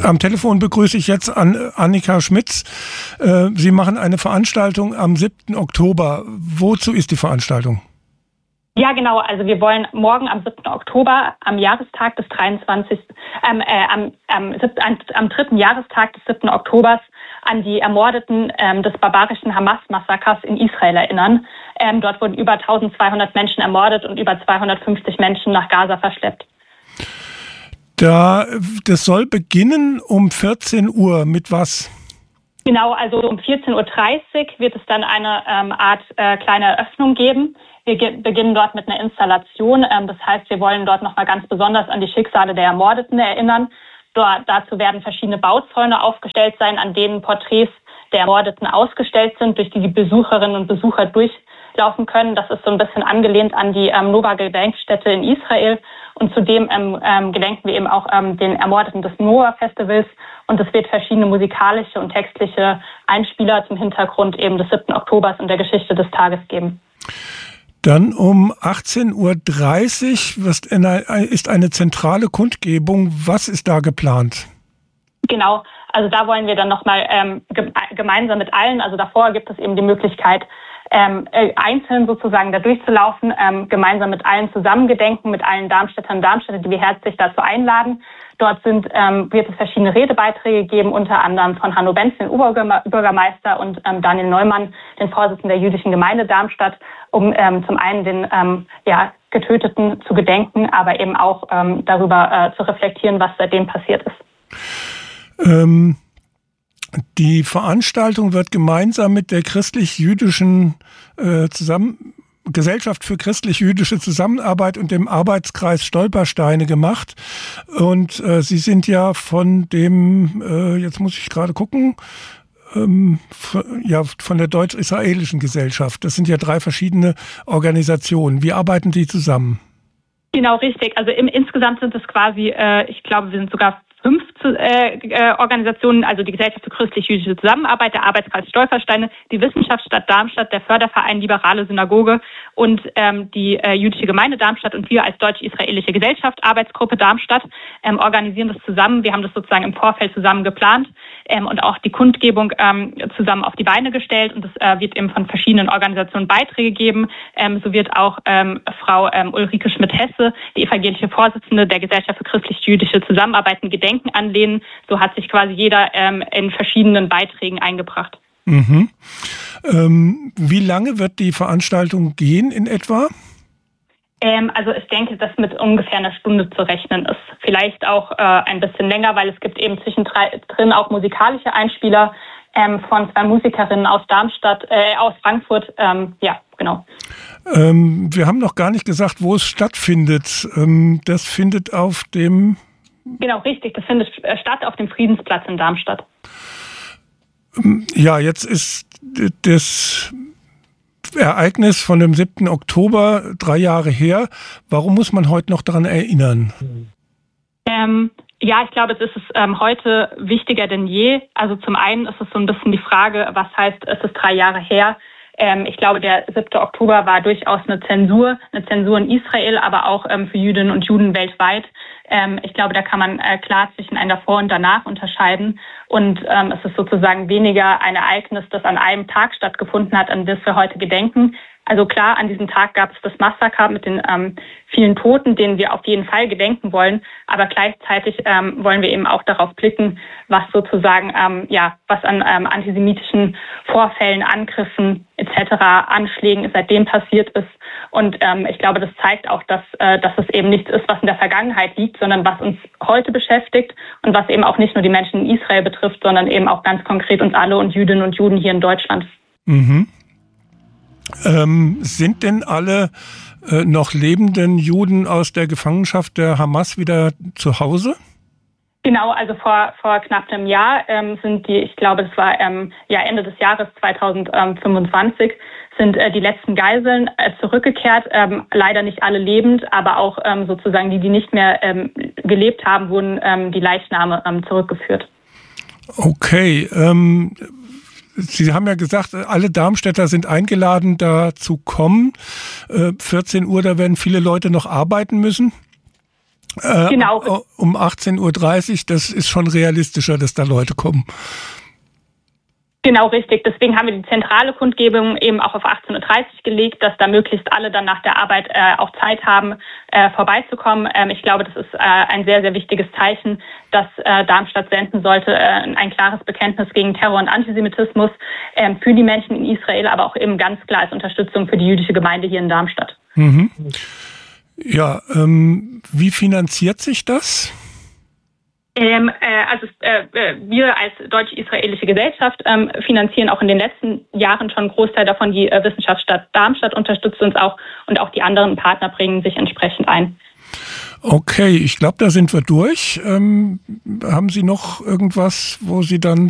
Am Telefon begrüße ich jetzt Annika Schmitz. Sie machen eine Veranstaltung am 7. Oktober. Wozu ist die Veranstaltung? Ja, genau. Also wir wollen morgen am 7. Oktober, am Jahrestag des 23. am 3. Jahrestag des 7. Oktobers an die Ermordeten des barbarischen Hamas-Massakers in Israel erinnern. Dort wurden über 1200 Menschen ermordet und über 250 Menschen nach Gaza verschleppt. Das soll beginnen um 14 Uhr. Mit was? Genau, also um 14.30 Uhr wird es dann eine Art kleine Eröffnung geben. Wir beginnen dort mit einer Installation. Das heißt, wir wollen dort nochmal ganz besonders an die Schicksale der Ermordeten erinnern. Dazu werden verschiedene Bauzäune aufgestellt sein, an denen Porträts der Ermordeten ausgestellt sind, durch die die Besucherinnen und Besucher durchlaufen können. Das ist so ein bisschen angelehnt an die Nova-Gedenkstätte in Israel. Und zudem gedenken wir eben auch den Ermordeten des Noah-Festivals. Und es wird verschiedene musikalische und textliche Einspieler zum Hintergrund eben des 7. Oktobers und der Geschichte des Tages geben. Dann um 18.30 Uhr ist eine zentrale Kundgebung. Was ist da geplant? Genau, also da wollen wir dann nochmal gemeinsam mit allen, also davor gibt es eben die Möglichkeit, einzeln sozusagen da durchzulaufen, gemeinsam mit allen zusammen gedenken, mit allen Darmstädtern und Darmstädter, die wir herzlich dazu einladen. Dort wird es verschiedene Redebeiträge geben, unter anderem von Hanno Benz, den Oberbürgermeister, und Daniel Neumann, den Vorsitzenden der jüdischen Gemeinde Darmstadt, um zum einen den Getöteten zu gedenken, aber eben auch darüber zu reflektieren, was seitdem passiert ist. Die Veranstaltung wird gemeinsam mit der christlich-jüdischen Gesellschaft für christlich-jüdische Zusammenarbeit und dem Arbeitskreis Stolpersteine gemacht. Und Sie sind ja von dem, jetzt muss ich gerade gucken, von der deutsch-israelischen Gesellschaft. Das sind ja 3 verschiedene Organisationen. Wie arbeiten die zusammen? Genau, richtig. Also insgesamt sind es quasi, ich glaube, wir sind sogar 5 Organisationen, also die Gesellschaft für christlich-jüdische Zusammenarbeit, der Arbeitskreis Stolpersteine, die Wissenschaftsstadt Darmstadt, der Förderverein Liberale Synagoge und die jüdische Gemeinde Darmstadt und wir als deutsch-israelische Gesellschaft, Arbeitsgruppe Darmstadt, organisieren das zusammen. Wir haben das sozusagen im Vorfeld zusammen geplant und auch die Kundgebung zusammen auf die Beine gestellt, und es wird eben von verschiedenen Organisationen Beiträge geben. So wird auch Frau Ulrike Schmidt-Hesse, die evangelische Vorsitzende der Gesellschaft für christlich-jüdische Zusammenarbeit, ein Gedenken anlehnen. So hat sich quasi jeder in verschiedenen Beiträgen eingebracht. Mhm. Wie lange wird die Veranstaltung gehen in etwa? Also ich denke, dass mit ungefähr einer Stunde zu rechnen ist. Vielleicht auch ein bisschen länger, weil es gibt eben zwischendrin auch musikalische Einspieler von 2 Musikerinnen aus aus Frankfurt. Ja, genau. Wir haben noch gar nicht gesagt, wo es stattfindet. Das findet auf dem... Genau, richtig. Das findet statt auf dem Friedensplatz in Darmstadt. Ja, jetzt ist das Ereignis von dem 7. Oktober 3 Jahre her. Warum muss man heute noch daran erinnern? Ja, ich glaube, es ist heute wichtiger denn je. Also zum einen ist es so ein bisschen die Frage, was heißt, es ist 3 Jahre her. Ich glaube, der 7. Oktober war durchaus eine Zensur in Israel, aber auch für Jüdinnen und Juden weltweit. Ich glaube, da kann man klar zwischen ein Davor und Danach unterscheiden. Und es ist sozusagen weniger ein Ereignis, das an einem Tag stattgefunden hat, an das wir heute gedenken. Also klar, an diesem Tag gab es das Massaker mit den vielen Toten, denen wir auf jeden Fall gedenken wollen. Aber gleichzeitig wollen wir eben auch darauf blicken, was sozusagen, was an antisemitischen Vorfällen, Angriffen etc., Anschlägen seitdem passiert ist. Und ich glaube, das zeigt auch, dass es eben nichts ist, was in der Vergangenheit liegt, sondern was uns heute beschäftigt und was eben auch nicht nur die Menschen in Israel betrifft, sondern eben auch ganz konkret uns alle und Jüdinnen und Juden hier in Deutschland. Mhm. Sind denn alle noch lebenden Juden aus der Gefangenschaft der Hamas wieder zu Hause? Genau, also vor knapp einem Jahr sind ich glaube, das war Ende des Jahres 2025, sind die letzten Geiseln zurückgekehrt. Leider nicht alle lebend, aber auch sozusagen die nicht mehr gelebt haben, wurden die Leichname zurückgeführt. Okay, Sie haben ja gesagt, alle Darmstädter sind eingeladen, da zu kommen. 14 Uhr, da werden viele Leute noch arbeiten müssen. Genau. Um 18:30 Uhr, das ist schon realistischer, dass da Leute kommen. Genau, richtig. Deswegen haben wir die zentrale Kundgebung eben auch auf 18:30 Uhr gelegt, dass da möglichst alle dann nach der Arbeit auch Zeit haben, vorbeizukommen. Ich glaube, das ist ein sehr, sehr wichtiges Zeichen, das Darmstadt senden sollte. Ein klares Bekenntnis gegen Terror und Antisemitismus für die Menschen in Israel, aber auch eben ganz klar als Unterstützung für die jüdische Gemeinde hier in Darmstadt. Mhm. Ja, wie finanziert sich das? Wir als deutsch-israelische Gesellschaft finanzieren auch in den letzten Jahren schon einen Großteil davon. Die Wissenschaftsstadt Darmstadt unterstützt uns auch und auch die anderen Partner bringen sich entsprechend ein. Okay, ich glaube, da sind wir durch. Haben Sie noch irgendwas, wo Sie dann